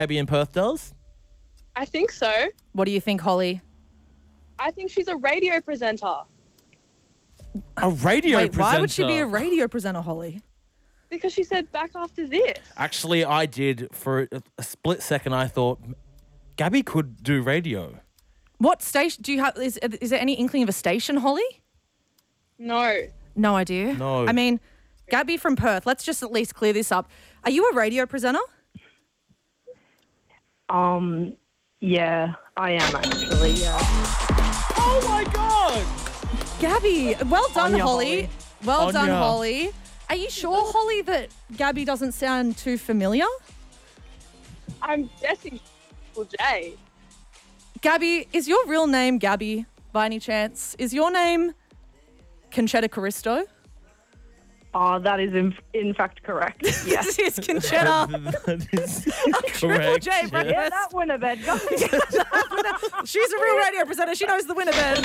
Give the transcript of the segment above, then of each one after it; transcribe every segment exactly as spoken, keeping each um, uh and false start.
Gabby in Perth does? I think so. What do you think, Holly? I think she's a radio presenter. A radio Wait, presenter? why would she be a radio presenter, Holly? Because she said back after this. Actually, I did. For a, a split second, I thought Gabby could do radio. What station do you have? Is, is there any inkling of a station, Holly? No. No idea. No. I mean, Gabby from Perth, let's just at least clear this up. Are you a radio presenter? Um, yeah, I am actually, yeah. Oh, my God! Gabby, well done, Anya, Holly. Holly. Well done, Anya. Holly. Are you sure, Holly, that Gabby doesn't sound too familiar? I'm guessing Triple J. Gabby, is your real name Gabby, by any chance? Is your name Conchetta Caristo? Oh, that is in, in fact correct. Yeah. This is Conchetta. That is Triple correct. J yeah. breakfast. Yeah, that winner bed, guys. She's a real radio presenter. She knows the winner then.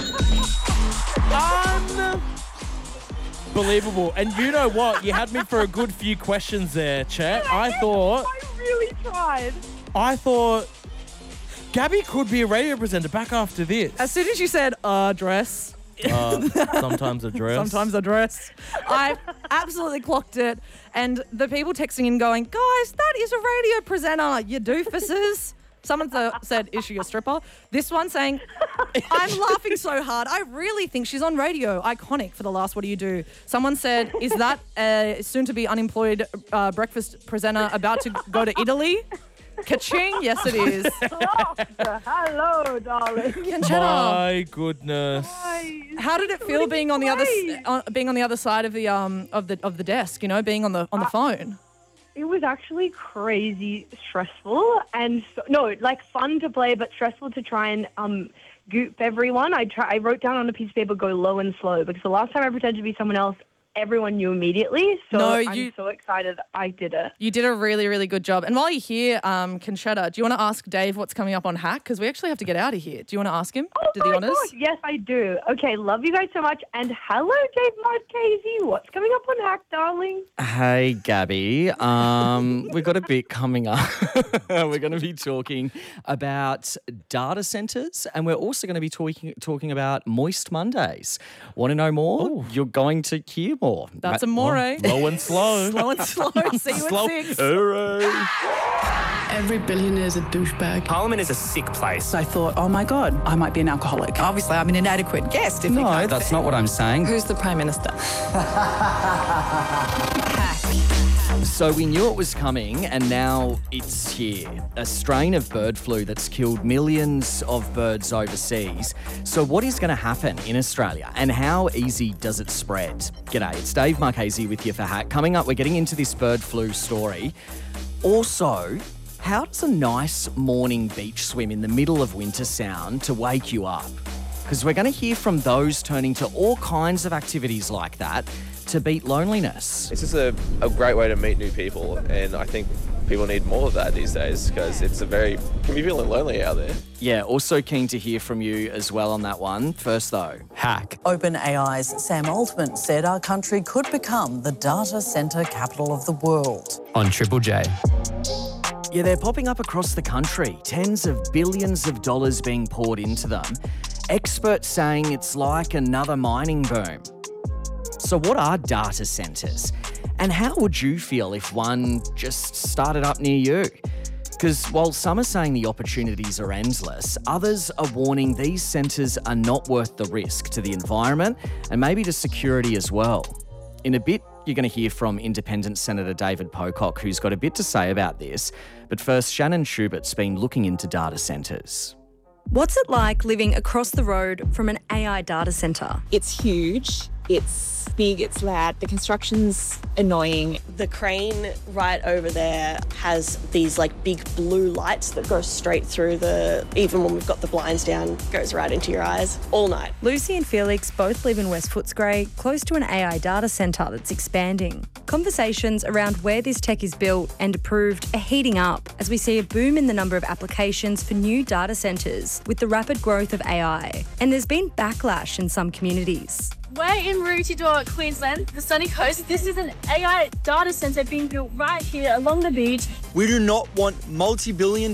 Unbelievable. And you know what? You had me for a good few questions there, chat. I thought, I really tried. I thought Gabby could be a radio presenter back after this. As soon as you said, uh, dress. Uh, sometimes a dress. Sometimes a dress. I absolutely clocked it. And the people texting in going, guys, that is a radio presenter, you doofuses. Someone th- said, is she a stripper? This one saying, I'm laughing so hard. I really think she's on radio. Iconic for the last What Do You Do? Someone said, is that a soon-to-be unemployed uh, breakfast presenter about to go to Italy? Ka-ching. Yes, it is. Hello, darling. Conchetta, My goodness. how did it feel being on the other s- uh, being on the other side of the um of the of the desk? You know, being on the on the phone. It was actually crazy stressful and so, no, like fun to play, but stressful to try and um goop everyone. I try. I wrote down on a piece of paper, go low and slow, because the last time I pretended to be someone else, everyone knew immediately. So No, I'm you- so excited I did it. You did a really, really good job. And while you're here, um, Conchetta, do you want to ask Dave what's coming up on Hack? Because we actually have to get out of here. Do you want to ask him? Oh do the my honours? God, yes, I do. Okay, love you guys so much. And hello, Dave Marchese. What's coming up on Hack, darling? Hey, Gabby. Um, we've got a bit coming up. We're going to be talking about data centres, and we're also going to be talking talking about Moist Mondays. Want to know more? Ooh. You're going to hear more. That's a Ma- more. Low and slow. Slow and slow. See you Slow. at six. Every billionaire is a douchebag. Parliament is a sick place. I thought, oh my God, I might be an alcoholic. Obviously, I'm an inadequate guest. If we No, go that's there. not what I'm saying. Who's the Prime Minister? So we knew it was coming, and now it's here. A strain of bird flu that's killed millions of birds overseas. So what is going to happen in Australia, and how easy does it spread? G'day, it's Dave Marchese with you for Hack. Coming up, we're getting into this bird flu story. Also, how does a nice morning beach swim in the middle of winter sound to wake you up? Because we're going to hear from those turning to all kinds of activities like that to beat loneliness. It's just a, a great way to meet new people, and I think people need more of that these days because it's a very, can be feeling lonely out there. Yeah, also keen to hear from you as well on that one. First though, Hack. OpenAI's Sam Altman said our country could become the data centre capital of the world. On Triple J. Yeah, they're popping up across the country. Tens of billions of dollars being poured into them. Experts saying it's like another mining boom. So what are data centres? And how would you feel if one just started up near you? Because while some are saying the opportunities are endless, others are warning these centres are not worth the risk to the environment and maybe to security as well. In a bit, you're going to hear from Independent Senator David Pocock, who's got a bit to say about this. But first, Shannon Schubert's been looking into data centres. What's it like living across the road from an A I data centre? It's huge. It's big, it's loud. The construction's annoying. The crane right over there has these like big blue lights that go straight through the, even when we've got the blinds down, goes right into your eyes all night. Lucy and Felix both live in West Footscray, close to an A I data centre that's expanding. Conversations around where this tech is built and approved are heating up as we see a boom in the number of applications for new data centres with the rapid growth of A I. And there's been backlash in some communities. We're in Maroochydore, Queensland, the sunny coast. This is an A I data centre being built right here along the beach. We do not want multi-billion